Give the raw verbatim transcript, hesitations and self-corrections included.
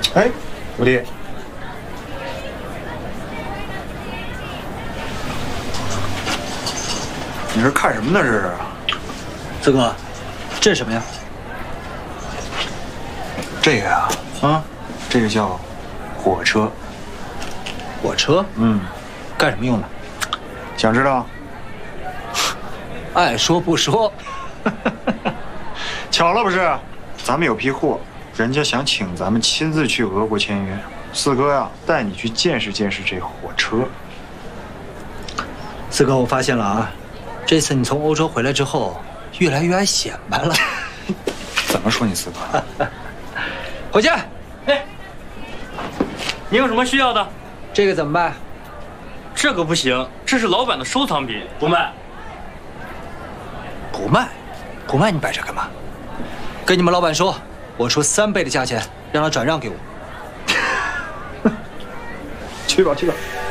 哎，五弟，你这看什么呢？这是？ 四哥，这是什么呀？ 这个呀，啊，这个叫火车。 火车？ 嗯， 干什么用的？ 想知道？ 爱说不说。 巧了不是？咱们有批货，人家想请咱们亲自去俄国签约。四哥呀，带你去见识见识这火车。 四哥，我发现了啊，这次你从欧洲回来之后，越来越爱显摆了。 怎么说你四哥？ 回去。 哎，你有什么需要的？ 这个怎么办？ 这个不行，这是老板的收藏品，不卖。 不卖？不卖你摆这干嘛？跟你们老板说，我出三倍的价钱，让他转让给我。 去吧去吧。